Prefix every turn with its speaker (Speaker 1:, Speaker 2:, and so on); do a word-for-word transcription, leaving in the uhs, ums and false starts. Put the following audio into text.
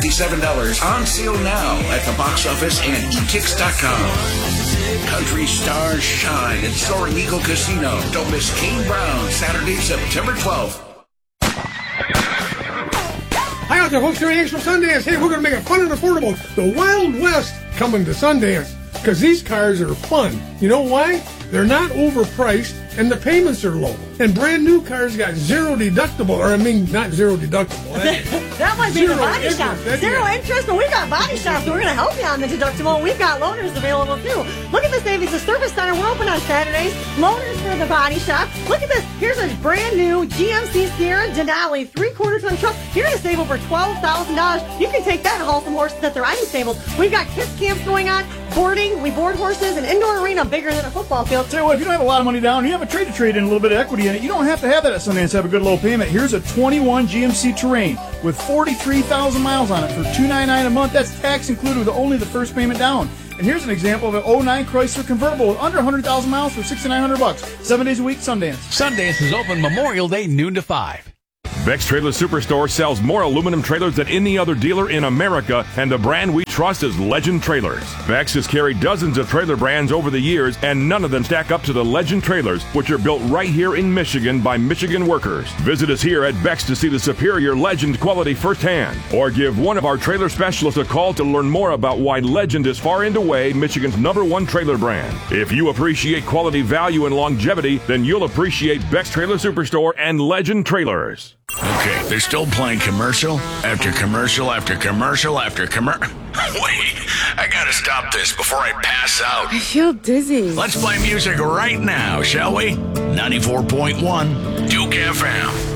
Speaker 1: fifty-seven dollars. On sale now at the box office and e tix dot com. Country stars shine at Soaring Eagle Casino. Don't miss Kane Brown, Saturday, September twelfth.
Speaker 2: Hi out there, folks. Here at Sundance. Hey, we're going to make it fun and affordable. The Wild West coming to Sundance because these cars are fun. You know why? They're not overpriced and the payments are low. And brand new cars got zero deductible, or I mean, not zero deductible.
Speaker 3: That might be the body
Speaker 2: interest.
Speaker 3: shop.
Speaker 2: That's
Speaker 3: Zero
Speaker 2: it.
Speaker 3: interest, but we've got body shops, so we're going to help you on the deductible. We've got loaners available too. Look at the savings. The Service Center, we're open on Saturdays. Loaners for the body shop. Look at this. Here's a brand new G M C Sierra Denali three-quarter ton truck. You're going to save over twelve thousand dollars. You can take that and haul some horses at the riding stables. We've got kids camps going on, boarding. We board horses, an indoor arena bigger than a football field.
Speaker 4: Tell you what, if you don't have a lot of money down, you have a trade to trade in a little bit of equity in it. You don't have to have that at Sundance to have a good low payment. Here's a twenty-one G M C Terrain with forty-three thousand miles on it for two hundred ninety-nine dollars a month. That's tax included with only the first payment down. And here's an example of an oh nine Chrysler convertible with under one hundred thousand miles for six thousand nine hundred bucks. Seven days a week, Sundance.
Speaker 5: Sundance is open Memorial Day, noon to five.
Speaker 6: Beck's Trailer Superstore sells more aluminum trailers than any other dealer in America, and the brand we trust is Legend Trailers. Beck's has carried dozens of trailer brands over the years, and none of them stack up to the Legend Trailers, which are built right here in Michigan by Michigan workers. Visit us here at Beck's to see the superior Legend quality firsthand, or give one of our trailer specialists a call to learn more about why Legend is far and away Michigan's number one trailer brand. If you appreciate quality, value, and longevity, then you'll appreciate Beck's Trailer Superstore and Legend Trailers.
Speaker 1: Okay, they're still playing commercial after commercial after commercial after commercial. Wait, I gotta stop this before I pass out.
Speaker 7: I feel dizzy.
Speaker 1: Let's play music right now, shall we? ninety-four point one Duke F M.